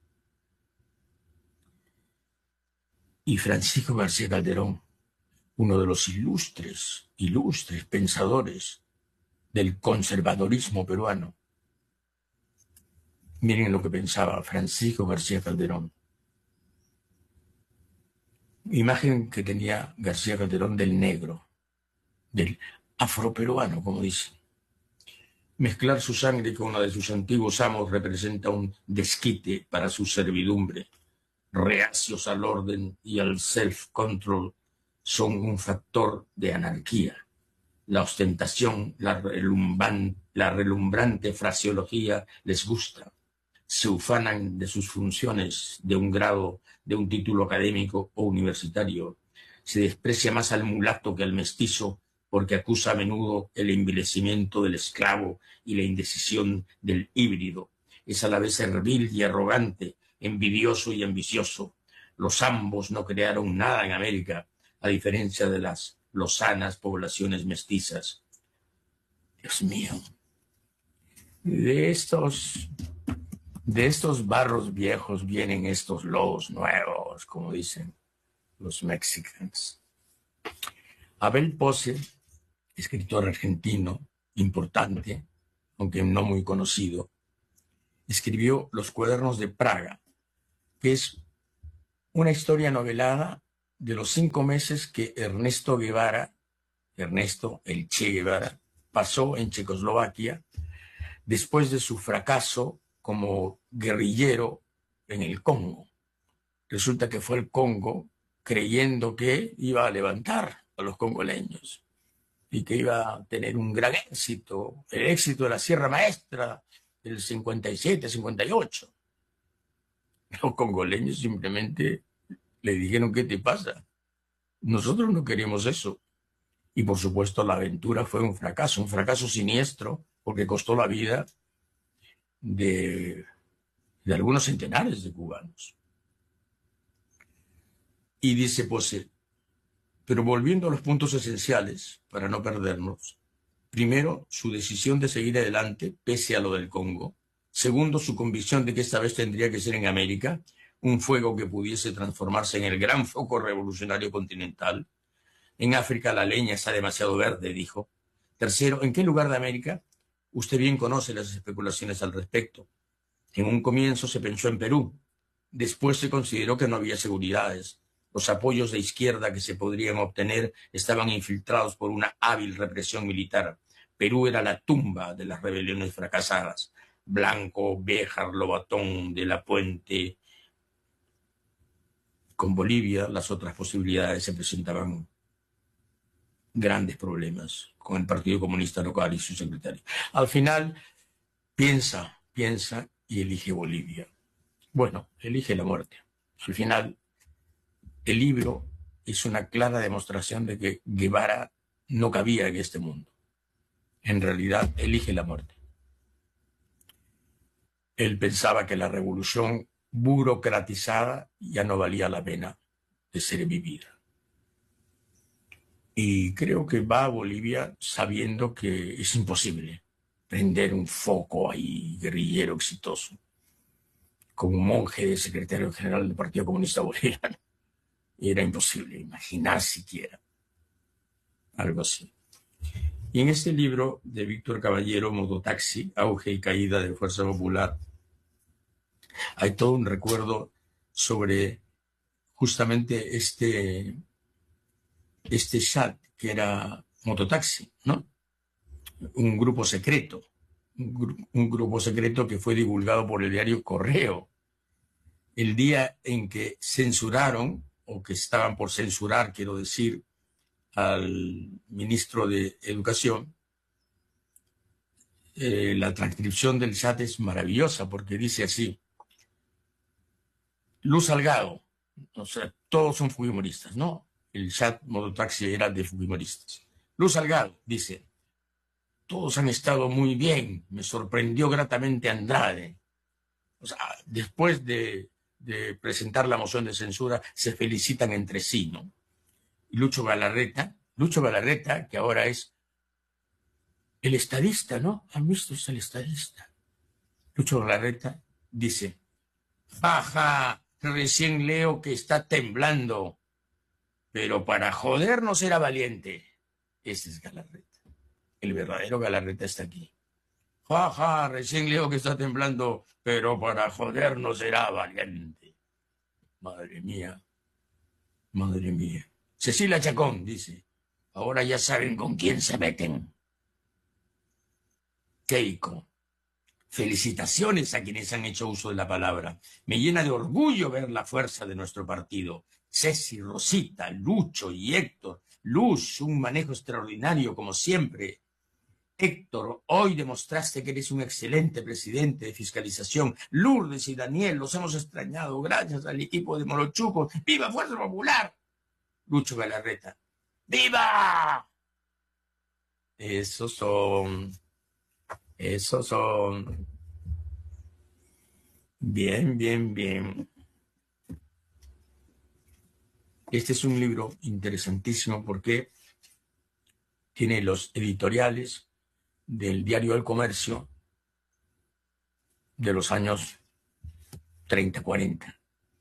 Y Francisco García Calderón, uno de los ilustres, ilustres pensadores del conservadorismo peruano. Miren lo que pensaba Francisco García Calderón. Imagen que tenía García Calderón del negro, del afroperuano, como dice. Mezclar su sangre con la de sus antiguos amos representa un desquite para su servidumbre. Reacios al orden y al self-control son un factor de anarquía. La ostentación, la, relumban, la relumbrante fraseología les gusta. Se ufanan de sus funciones, de un grado, de un título académico o universitario. Se desprecia más al mulato que al mestizo, porque acusa a menudo el envilecimiento del esclavo y la indecisión del híbrido. Es a la vez servil y arrogante, envidioso y ambicioso. Los ambos no crearon nada en América, a diferencia de las lozanas poblaciones mestizas. Dios mío. De estos, de estos barros viejos vienen estos lobos nuevos, como dicen los mexicanos. Abel Pose, escritor argentino importante, aunque no muy conocido, escribió Los Cuadernos de Praga que es una historia novelada de los cinco meses que Ernesto Guevara, Ernesto el Che Guevara, pasó en Checoslovaquia después de su fracaso como guerrillero en el Congo. Resulta que fue el Congo creyendo que iba a levantar a los congoleños y que iba a tener un gran éxito, el éxito de la Sierra Maestra del cincuenta y siete, cincuenta y ocho. Los congoleños simplemente le dijeron: ¿qué te pasa? Nosotros no queremos eso. Y por supuesto la aventura fue un fracaso, un fracaso siniestro, porque costó la vida de, de algunos centenares de cubanos. Y dice Posse, pero volviendo a los puntos esenciales, para no perdernos, primero, su decisión de seguir adelante, pese a lo del Congo. Segundo, su convicción de que esta vez tendría que ser en América, un fuego que pudiese transformarse en el gran foco revolucionario continental. En África la leña está demasiado verde, dijo. Tercero, ¿en qué lugar de América? Usted bien conoce las especulaciones al respecto. En un comienzo se pensó en Perú. Después se consideró que no había seguridades. Los apoyos de izquierda que se podrían obtener estaban infiltrados por una hábil represión militar. Perú era la tumba de las rebeliones fracasadas. Blanco, Béjar, Lobatón, de la Puente. Con Bolivia las otras posibilidades se presentaban grandes problemas con el Partido Comunista Local y su secretario. Al final piensa, piensa y elige Bolivia. Bueno, elige la muerte. Al final el libro es una clara demostración de que Guevara no cabía en este mundo. En realidad elige la muerte. Él pensaba que la revolución burocratizada ya no valía la pena de ser vivida. Y creo que va a Bolivia sabiendo que es imposible prender un foco ahí guerrillero exitoso con un monje de secretario general del Partido Comunista Boliviano. Y era imposible imaginar siquiera algo así. Y en este libro de Víctor Caballero, Mototaxi, auge y caída de Fuerza Popular, hay todo un recuerdo sobre justamente este, este chat que era Mototaxi, ¿no? Un grupo secreto, un, gru un grupo secreto que fue divulgado por el diario Correo. El día en que censuraron, o que estaban por censurar, quiero decir, al ministro de Educación, eh, la transcripción del chat es maravillosa porque dice así: Luz Salgado, o sea, todos son fujimoristas, ¿no? El chat Mototaxi era de fujimoristas. Luz Salgado dice: todos han estado muy bien, me sorprendió gratamente Andrade. O sea, después de, de presentar la moción de censura, se felicitan entre sí, ¿no? Y Lucho Galarreta, Lucho Galarreta, que ahora es el estadista, ¿no? ¿Han visto? Es el estadista. Lucho Galarreta dice: jaja, recién leo que está temblando, pero para jodernos era valiente. Ese es Galarreta. El verdadero Galarreta está aquí. Jaja, recién leo que está temblando, pero para jodernos será valiente. Madre mía, madre mía. Cecilia Chacón dice: ahora ya saben con quién se meten. Keiko: felicitaciones a quienes han hecho uso de la palabra. Me llena de orgullo ver la fuerza de nuestro partido. Ceci, Rosita, Lucho y Héctor. Luz, un manejo extraordinario como siempre. Héctor, hoy demostraste que eres un excelente presidente de fiscalización. Lourdes y Daniel, los hemos extrañado gracias al equipo de Morochuco. ¡Viva Fuerza Popular! Lucho Galarreta: ¡viva! Esos son... Esos son... Bien, bien, bien. Este es un libro interesantísimo porque tiene los editoriales del diario El Comercio de los años treinta, cuarenta.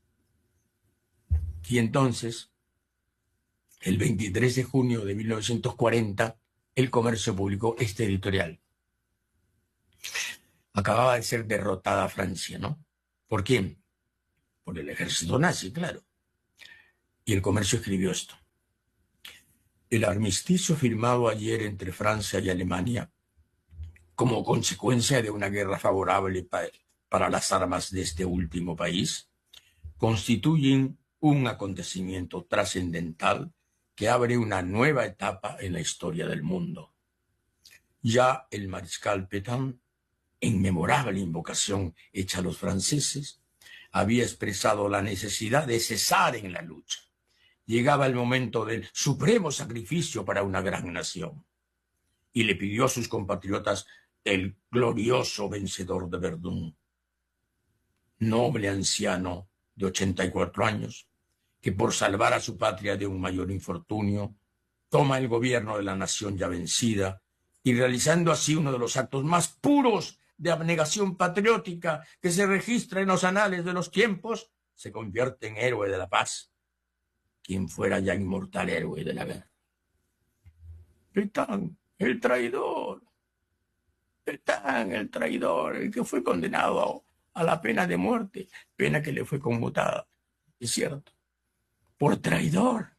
Y entonces, el veintitrés de junio de mil novecientos cuarenta, El Comercio publicó este editorial. Acababa de ser derrotada Francia, ¿no? ¿Por quién? por el ejército nazi, claro. Y el Comercio escribió esto. El armisticio firmado ayer entre Francia y Alemania, como consecuencia de una guerra favorable pa para las armas de este último país, constituyen un acontecimiento trascendental que abre una nueva etapa en la historia del mundo. Ya el mariscal Pétain, en memorable invocación hecha a los franceses, había expresado la necesidad de cesar en la lucha. Llegaba el momento del supremo sacrificio para una gran nación. Y le pidió a sus compatriotas el glorioso vencedor de Verdún, noble anciano de ochenta y cuatro años, que por salvar a su patria de un mayor infortunio, toma el gobierno de la nación ya vencida y realizando así uno de los actos más puros de abnegación patriótica que se registra en los anales de los tiempos, se convierte en héroe de la paz, quien fuera ya inmortal héroe de la guerra. Pétain, el traidor, Pétain, el traidor, el que fue condenado a la pena de muerte, pena que le fue conmutada, es cierto, por traidor.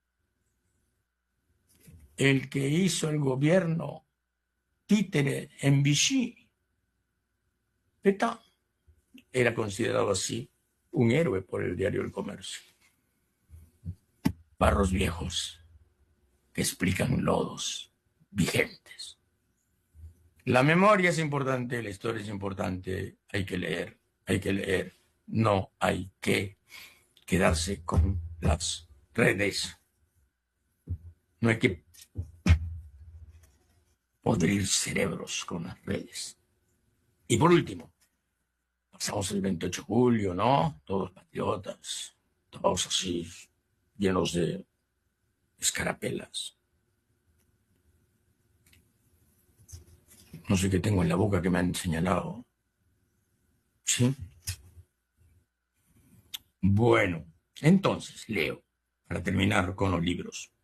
El que hizo el gobierno títere en Vichy, Pétain, era considerado así un héroe por el diario El Comercio. Barros viejos que explican lodos vigentes. La memoria es importante, la historia es importante, hay que leer, hay que leer, no hay que quedarse con las redes. No hay que podrir cerebros con las redes. Y por último, pasamos el veintiocho de julio, ¿no? Todos patriotas, todos así, llenos de escarapelas. No sé qué tengo en la boca que me han señalado. ¿Sí? Bueno, entonces, leo, para terminar con los libros.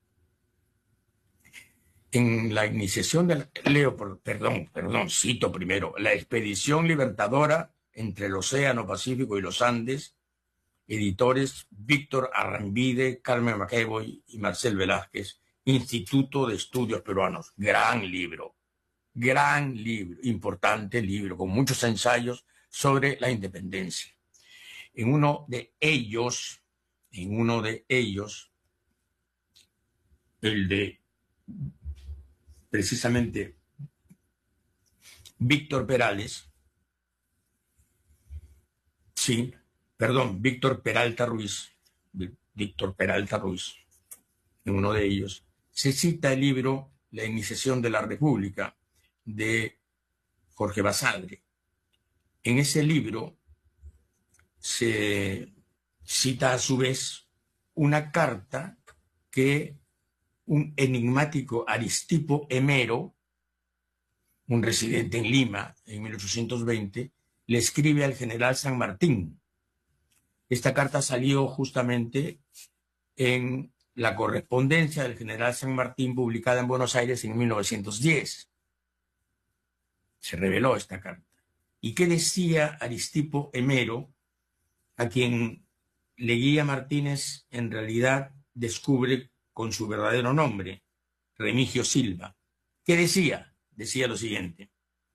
En la iniciación de la, leo, por, perdón, perdón, cito primero, la expedición libertadora entre el Océano Pacífico y los Andes, editores Víctor Arrambide, Carmen McEvoy y Marcel Velázquez, Instituto de Estudios Peruanos. Gran libro, gran libro, importante libro, con muchos ensayos sobre la independencia. En uno de ellos, en uno de ellos, el de precisamente Víctor Perales, sí, perdón, Víctor Peralta Ruiz, Víctor Peralta Ruiz, en uno de ellos, se cita el libro La iniciación de la República, de Jorge Basadre. En ese libro se cita a su vez una carta que un enigmático Aristipo Emero, un residente en Lima en mil ochocientos veinte, le escribe al general San Martín. Esta carta salió justamente en la correspondencia del general San Martín publicada en Buenos Aires en mil novecientos diez. Se reveló esta carta. ¿Y qué decía Aristipo Emero, a quien Leguía Martínez en realidad descubre con su verdadero nombre, Remigio Silva? ¿Qué decía? Decía lo siguiente: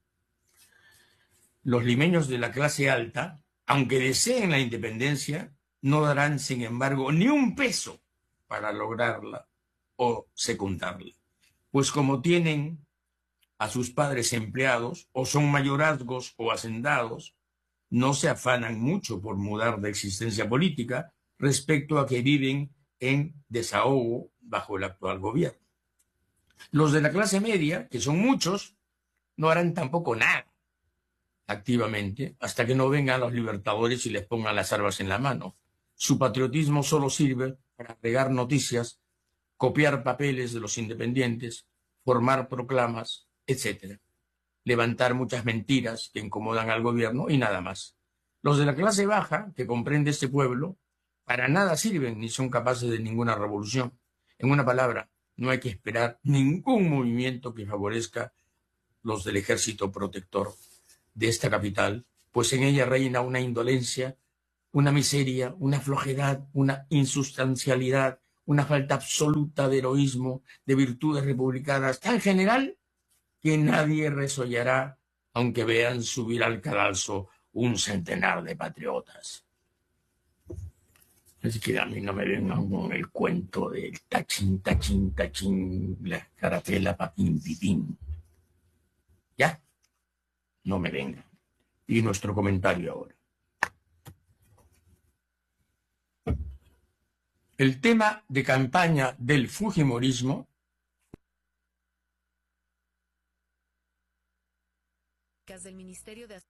los limeños de la clase alta, aunque deseen la independencia, no darán, sin embargo, ni un peso para lograrla o secundarla, pues como tienen a sus padres empleados, o son mayorazgos o hacendados, no se afanan mucho por mudar de existencia política respecto a que viven en desahogo bajo el actual gobierno. Los de la clase media, que son muchos, no harán tampoco nada activamente hasta que no vengan los libertadores y les pongan las armas en la mano. Su patriotismo solo sirve para pegar noticias, copiar papeles de los independientes, formar proclamas, etcétera. Levantar muchas mentiras que incomodan al gobierno y nada más. Los de la clase baja, que comprende este pueblo, para nada sirven ni son capaces de ninguna revolución. En una palabra, no hay que esperar ningún movimiento que favorezca los del ejército protector de esta capital, pues en ella reina una indolencia una miseria, una flojedad, una insustancialidad, una falta absoluta de heroísmo, de virtudes republicanas tan general que nadie resollará aunque vean subir al cadalso un centenar de patriotas. Así que a mí no me vengan con el cuento del tachín, tachín, tachín, la carapela, papín, pipín. ¿Ya? No me vengan. Y nuestro comentario ahora. El tema de campaña del fujimorismo del Ministerio de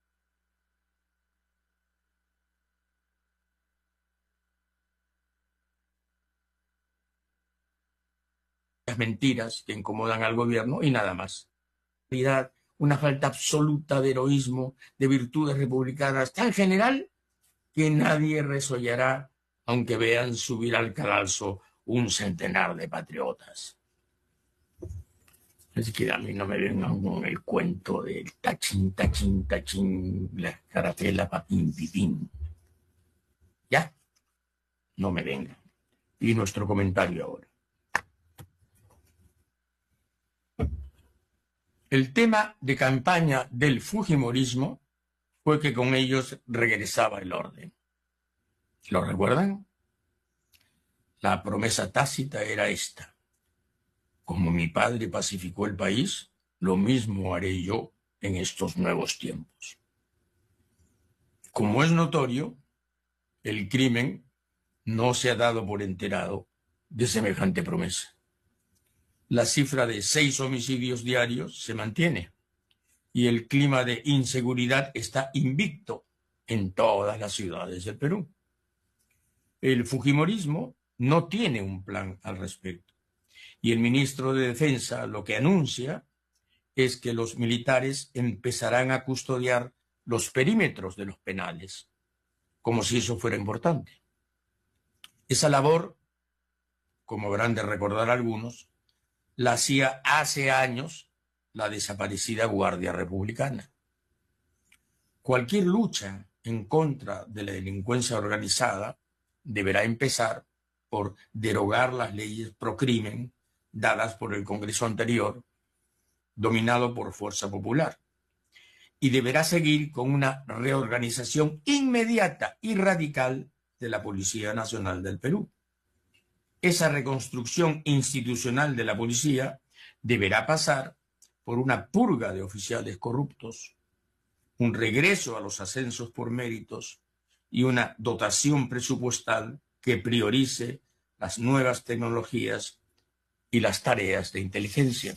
las mentiras que incomodan al gobierno y nada más. Una falta absoluta de heroísmo, de virtudes republicanas tan general que nadie resollará aunque vean subir al cadalso un centenar de patriotas. Así que a mí no me vengan con el cuento del tachín, tachín, tachín, la carapela, papín, pipín. ¿Ya? No me vengan. Y nuestro comentario ahora. El tema de campaña del fujimorismo fue que con ellos regresaba el orden. ¿Lo recuerdan? La promesa tácita era esta. Como mi padre pacificó el país, lo mismo haré yo en estos nuevos tiempos. Como es notorio, el crimen no se ha dado por enterado de semejante promesa. La cifra de seis homicidios diarios se mantiene y el clima de inseguridad está invicto en todas las ciudades del Perú. El fujimorismo no tiene un plan al respecto. Y el ministro de Defensa lo que anuncia es que los militares empezarán a custodiar los perímetros de los penales, como si eso fuera importante. Esa labor, como habrán de recordar algunos, la hacía hace años la desaparecida Guardia Republicana. Cualquier lucha en contra de la delincuencia organizada deberá empezar por derogar las leyes pro crimen dadas por el Congreso anterior, dominado por Fuerza Popular, y deberá seguir con una reorganización inmediata y radical de la Policía Nacional del Perú. Esa reconstrucción institucional de la policía deberá pasar por una purga de oficiales corruptos, un regreso a los ascensos por méritos y una dotación presupuestal que priorice las nuevas tecnologías y las tareas de inteligencia.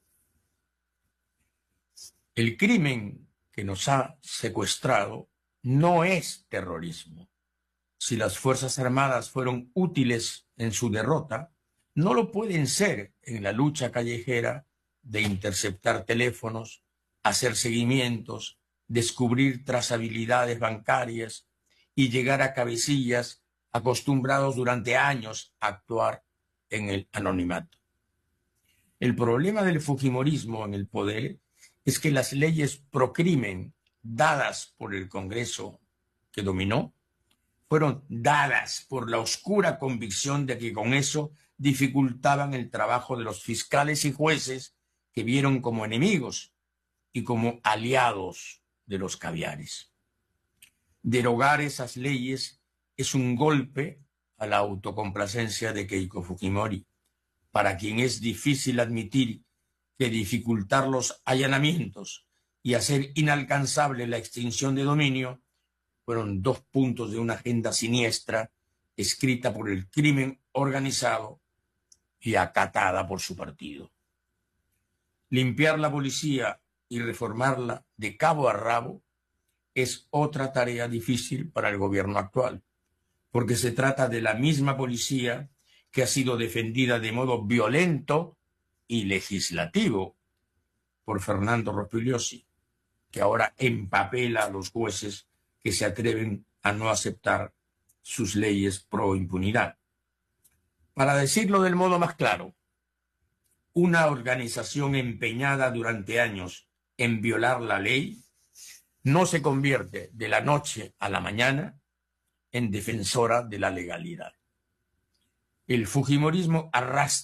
El crimen que nos ha secuestrado no es terrorismo. Si las Fuerzas Armadas fueron útiles en su derrota, no lo pueden ser en la lucha callejera de interceptar teléfonos, hacer seguimientos, descubrir trazabilidades bancarias y llegar a cabecillas acostumbrados durante años a actuar en el anonimato. El problema del fujimorismo en el poder es que las leyes pro crimen dadas por el Congreso que dominó fueron dadas por la oscura convicción de que con eso dificultaban el trabajo de los fiscales y jueces que vieron como enemigos y como aliados de los caviares. Derogar esas leyes es un golpe a la autocomplacencia de Keiko Fujimori, para quien es difícil admitir que dificultar los allanamientos y hacer inalcanzable la extinción de dominio fueron dos puntos de una agenda siniestra escrita por el crimen organizado y acatada por su partido. Limpiar la policía y reformarla de cabo a rabo es otra tarea difícil para el gobierno actual, porque se trata de la misma policía que ha sido defendida de modo violento y legislativo por Fernando Rospigliosi, que ahora empapela a los jueces que se atreven a no aceptar sus leyes pro impunidad. Para decirlo del modo más claro, una organización empeñada durante años en violar la ley no se convierte de la noche a la mañana en defensora de la legalidad. El fujimorismo arrastra